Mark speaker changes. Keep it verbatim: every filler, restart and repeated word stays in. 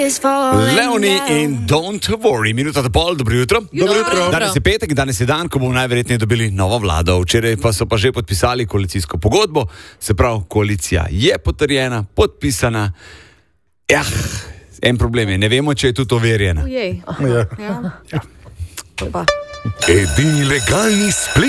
Speaker 1: Leoni in Don't Worry, minuta do pol, dobro jutro.
Speaker 2: Dobro jutro.
Speaker 1: Danes je petek, danes je dan, ko bomo najverjetneje dobili novo vlado. Včeraj pa so pa že podpisali koalicijsko pogodbo, se pravi, koalicija je potrjena, podpisana. Ja, en problem je, ne vemo, če je tudi overjena.
Speaker 2: Ujej.
Speaker 3: Ja.
Speaker 2: Ja. Ja. Pa.
Speaker 4: Edini legalni splet.